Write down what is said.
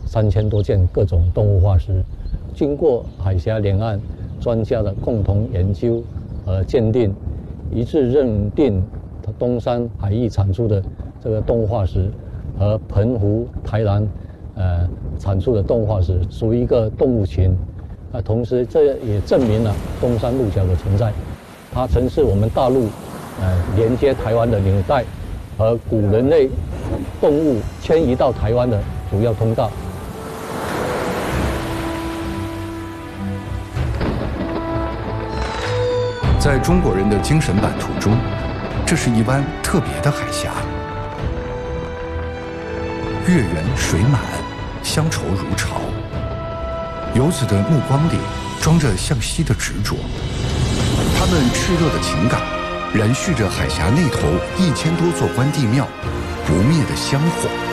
3000多件各种动物化石。经过海峡两岸专家的共同研究和鉴定，一致认定东山海域产出的这个动物化石和澎湖、台南产出的动物化石属于一个动物群。同时这也证明了东山鹿角的存在，它曾是我们大陆连接台湾的纽带和古人类动物迁移到台湾的主要通道。 在中国人的精神版图中，这是一湾特别的海峡，月圆水满，乡愁如潮。游子的目光里装着向西的执着，他们炽热的情感燃续着海峡那头1000多座关帝庙不灭的香火。